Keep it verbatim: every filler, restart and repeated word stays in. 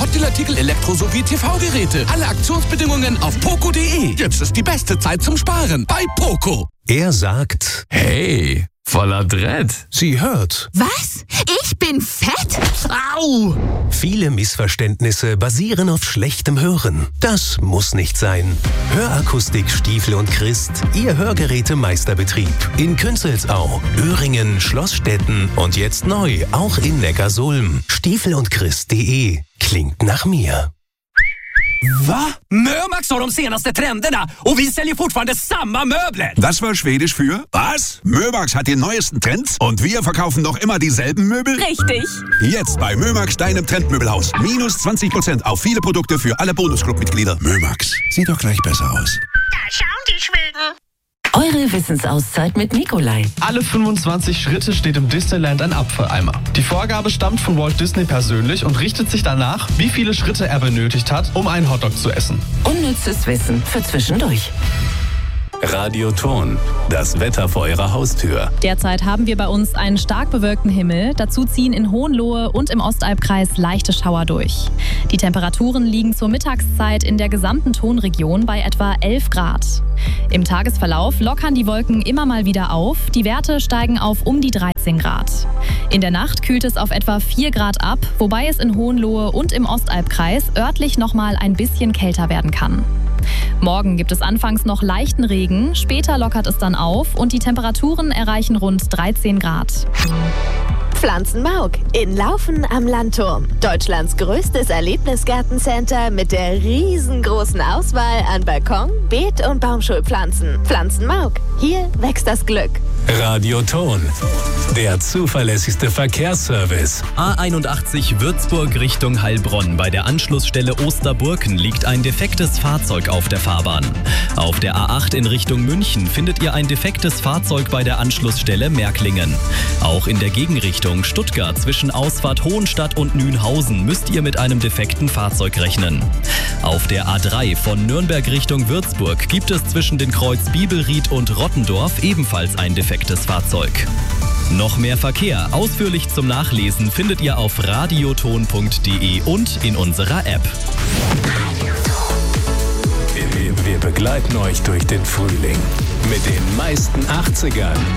Top-Deal-Artikel Elektro- sowie T V-Geräte. Alle Aktionsbedingungen auf poco punkt de. Jetzt ist die beste Zeit zum Sparen bei Poco. Er sagt, hey, voller Dread. Sie hört. Was? Ich bin fett? Au! Viele Missverständnisse basieren auf schlechtem Hören. Das muss nicht sein. Hörakustik Stiefel und Christ, Ihr Hörgerätemeisterbetrieb. In Künzelsau, Öhringen, Schlossstetten und jetzt neu auch in Neckarsulm. Stiefel und Christ punkt de. Klingt nach mir. Va? Mömax har de senaste trenderna och vi säljer fortfarande samma möbler. Das war Schwedisch für was? Mömax hat die neuesten Trends und wir verkaufen noch immer dieselben Möbel? Richtig. Jetzt bei Mömax, deinem Trendmöbelhaus. Minus zwanzig Prozent auf viele Produkte für alle Bonusclub-Mitglieder. Mömax, sieht doch gleich besser aus. Da schauen die Schweden. Eure Wissensauszeit mit Nikolai. Alle fünfundzwanzig Schritte steht im Disneyland ein Apfeleimer. Die Vorgabe stammt von Walt Disney persönlich und richtet sich danach, wie viele Schritte er benötigt hat, um einen Hotdog zu essen. Unnützes Wissen für zwischendurch. Radioton, das Wetter vor Ihrer Haustür. Derzeit haben wir bei uns einen stark bewölkten Himmel. Dazu ziehen in Hohenlohe und im Ostalbkreis leichte Schauer durch. Die Temperaturen liegen zur Mittagszeit in der gesamten Tonregion bei etwa elf Grad. Im Tagesverlauf lockern die Wolken immer mal wieder auf. Die Werte steigen auf um die dreizehn Grad. In der Nacht kühlt es auf etwa vier Grad ab, wobei es in Hohenlohe und im Ostalbkreis örtlich nochmal ein bisschen kälter werden kann. Morgen gibt es anfangs noch leichten Regen, später lockert es dann auf und die Temperaturen erreichen rund dreizehn Grad. Pflanzenmauk in Laufen am Landturm. Deutschlands größtes Erlebnisgartencenter mit der riesengroßen Auswahl an Balkon-, Beet- und Baumschulpflanzen. Pflanzenmauk, hier wächst das Glück. Radioton, der zuverlässigste Verkehrsservice. A einundachtzig Würzburg Richtung Heilbronn. Bei der Anschlussstelle Osterburken liegt ein defektes Fahrzeug auf der Fahrbahn. Auf der A acht in Richtung München findet ihr ein defektes Fahrzeug bei der Anschlussstelle Märklingen. Auch in der Gegenrichtung Stuttgart zwischen Ausfahrt Hohenstadt und Nünhausen müsst ihr mit einem defekten Fahrzeug rechnen. Auf der A drei von Nürnberg Richtung Würzburg gibt es zwischen den Kreuz Bibelried und Rottendorf ebenfalls ein defektes Fahrzeug. Noch mehr Verkehr, ausführlich zum Nachlesen, findet ihr auf radioton punkt de und in unserer App. Wir, wir begleiten euch durch den Frühling mit den meisten achtzigern.